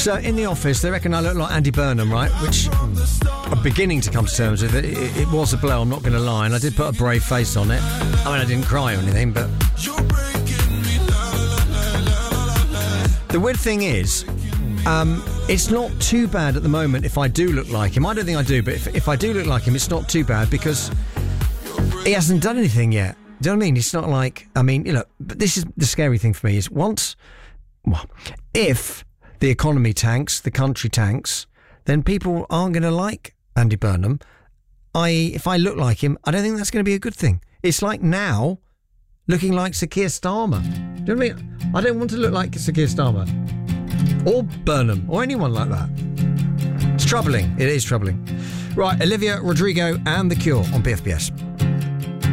So in the office, they reckon I look like Andy Burnham, right? Which I'm beginning to come to terms with. It was a blow, I'm not going to lie, and I did put a brave face on it. I mean, I didn't cry or anything, but the weird thing is, it's not too bad at the moment if I do look like him. I don't think I do, but if I do look like him, it's not too bad because he hasn't done anything yet. Do you know what I mean? It's not like, I mean, you know, but this is the scary thing for me is if the economy tanks, the country tanks, then people aren't going to like Andy Burnham. If I look like him, I don't think that's going to be a good thing. It's like now looking like Sir Keir Starmer. Do you know what I mean? I don't want to look like Sir Keir Starmer or Burnham or anyone like that. It's troubling. It is troubling. Right, Olivia Rodrigo and The Cure on BFBS.